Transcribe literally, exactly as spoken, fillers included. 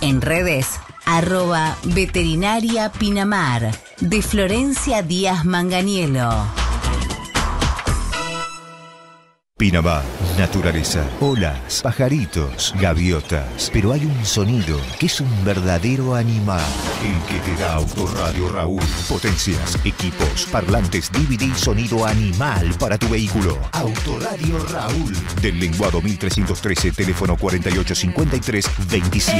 En redes, arroba Veterinaria Pinamar, de Florencia Díaz Manganiello. Pinamar, naturaleza, olas, pajaritos, gaviotas. Pero hay un sonido que es un verdadero animal. El que te da Autoradio Raúl. Potencias, equipos, parlantes, D V D, sonido animal para tu vehículo. Autoradio Raúl. Del Lenguado mil trescientos trece, teléfono cuarenta y ocho cincuenta y tres veintisiete.